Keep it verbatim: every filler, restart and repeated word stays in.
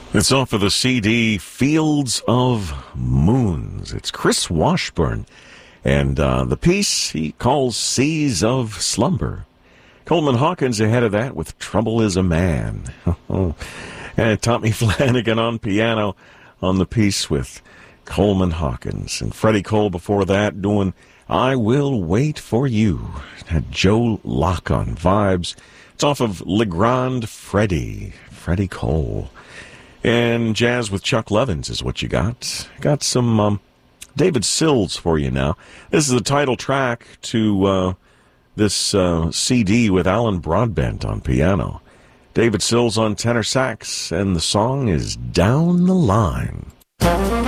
It's off of the C D Fields of Moons. It's Chris Washburn. And uh, the piece he calls Seas of Slumber. Coleman Hawkins ahead of that with Trouble is a Man. And Tommy Flanagan on piano on the piece with Coleman Hawkins. And Freddie Cole before that doing I Will Wait for You. Had Joe Locke on vibes. It's off of Le Grand Freddie. Freddie Cole. And jazz with Chuck Levins is what you got. Got some um, David Sills for you now. This is the title track to uh, this uh, C D with Alan Broadbent on piano. David Sills on tenor sax, and the song is Down the Line.